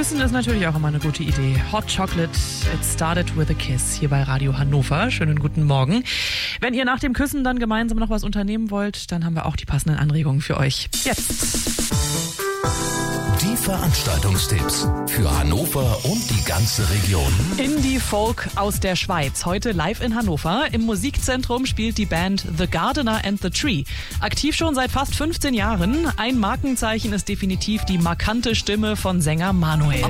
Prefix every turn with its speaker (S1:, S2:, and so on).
S1: Küssen ist natürlich auch immer eine gute Idee. Hot Chocolate, it started with a kiss, hier bei Radio Hannover. Schönen guten Morgen. Wenn ihr nach dem Küssen dann gemeinsam noch was unternehmen wollt, dann haben wir auch die passenden Anregungen für euch. Jetzt.
S2: Die Veranstaltungstipps für Hannover und die ganze Region.
S1: Indie-Folk aus der Schweiz. Heute live in Hannover. Im Musikzentrum spielt die Band The Gardener and the Tree. Aktiv schon seit fast 15 Jahren. Ein Markenzeichen ist definitiv die markante Stimme von Sänger Manuel.